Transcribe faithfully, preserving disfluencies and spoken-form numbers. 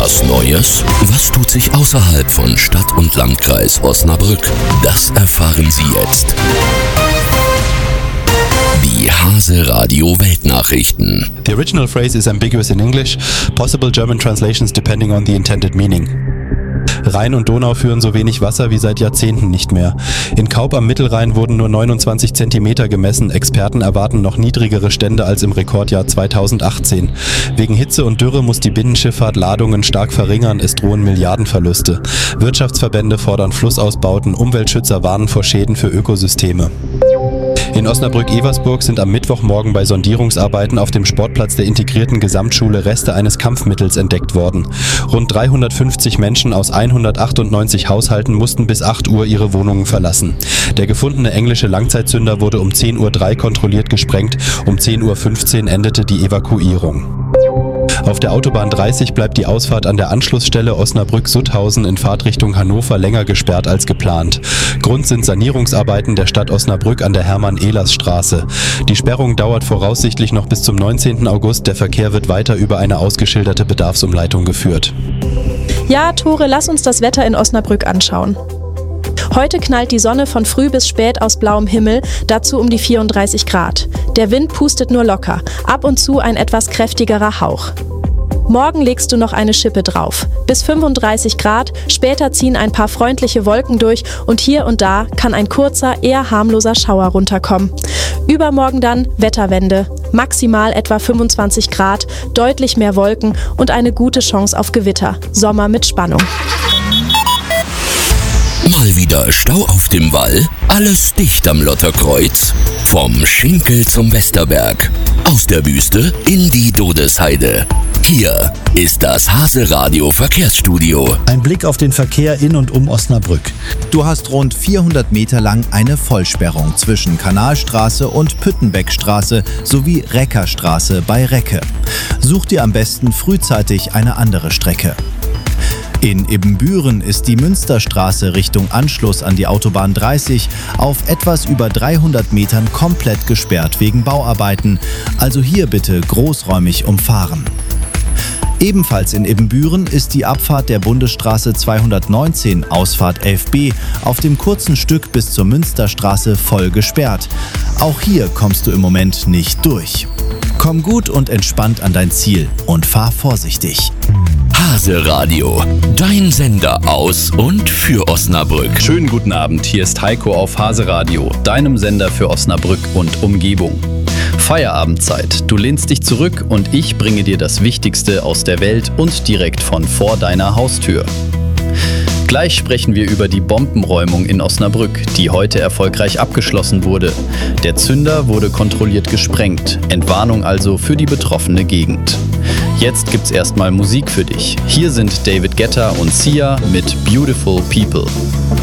Was Neues? Was tut sich außerhalb von Stadt und Landkreis Osnabrück? Das erfahren Sie jetzt. Die Hase Radio Weltnachrichten. The original phrase is ambiguous in English. Possible German translations depending on the intended meaning. Rhein und Donau führen so wenig Wasser wie seit Jahrzehnten nicht mehr. In Kaub am Mittelrhein wurden nur neunundzwanzig Zentimeter gemessen. Experten erwarten noch niedrigere Stände als im Rekordjahr zweitausendachtzehn. Wegen Hitze und Dürre muss die Binnenschifffahrt Ladungen stark verringern. Es drohen Milliardenverluste. Wirtschaftsverbände fordern Flussausbauten. Umweltschützer warnen vor Schäden für Ökosysteme. In Osnabrück-Eversburg sind am Mittwochmorgen bei Sondierungsarbeiten auf dem Sportplatz der integrierten Gesamtschule Reste eines Kampfmittels entdeckt worden. Rund dreihundertfünfzig Menschen aus hundertachtundneunzig Haushalten mussten bis acht Uhr ihre Wohnungen verlassen. Der gefundene englische Langzeitzünder wurde um zehn Uhr drei gesprengt kontrolliert. Um zehn Uhr fünfzehn endete die Evakuierung. Auf der Autobahn dreißig bleibt die Ausfahrt an der Anschlussstelle Osnabrück-Sutthausen in Fahrtrichtung Hannover länger gesperrt als geplant. Grund sind Sanierungsarbeiten der Stadt Osnabrück an der Hermann-Ehlers-Straße. Die Sperrung dauert voraussichtlich noch bis zum neunzehnten August. Der Verkehr wird weiter über eine ausgeschilderte Bedarfsumleitung geführt. Ja, Tore, lass uns das Wetter in Osnabrück anschauen. Heute knallt die Sonne von früh bis spät aus blauem Himmel, dazu um die vierunddreißig Grad. Der Wind pustet nur locker, ab und zu ein etwas kräftigerer Hauch. Morgen legst du noch eine Schippe drauf. Bis fünfunddreißig Grad, später ziehen ein paar freundliche Wolken durch und hier und da kann ein kurzer, eher harmloser Schauer runterkommen. Übermorgen dann Wetterwende. Maximal etwa fünfundzwanzig Grad, deutlich mehr Wolken und eine gute Chance auf Gewitter. Sommer mit Spannung. Mal wieder Stau auf dem Wall? Alles dicht am Lotterkreuz? Vom Schinkel zum Westerberg. Aus der Wüste in die Dodesheide. Hier ist das Hase Radio Verkehrsstudio. Ein Blick auf den Verkehr in und um Osnabrück. Du hast rund vierhundert Meter lang eine Vollsperrung zwischen Kanalstraße und Püttenbeckstraße sowie Reckerstraße bei Recke. Such dir am besten frühzeitig eine andere Strecke. In Ibbenbüren ist die Münsterstraße Richtung Anschluss an die Autobahn dreißig auf etwas über dreihundert Metern komplett gesperrt wegen Bauarbeiten, also hier bitte großräumig umfahren. Ebenfalls in Ibbenbüren ist die Abfahrt der Bundesstraße zweihundertneunzehn, Ausfahrt elf b, auf dem kurzen Stück bis zur Münsterstraße voll gesperrt. Auch hier kommst du im Moment nicht durch. Komm gut und entspannt an dein Ziel und fahr vorsichtig. Hase Radio, dein Sender aus und für Osnabrück. Schönen guten Abend, hier ist Heiko auf Hase Radio, deinem Sender für Osnabrück und Umgebung. Feierabendzeit, du lehnst dich zurück und ich bringe dir das Wichtigste aus der Welt und direkt von vor deiner Haustür. Gleich sprechen wir über die Bombenräumung in Osnabrück, die heute erfolgreich abgeschlossen wurde. Der Zünder wurde kontrolliert gesprengt, Entwarnung also für die betroffene Gegend. Jetzt gibt's erstmal Musik für dich. Hier sind David Guetta und Sia mit Beautiful People.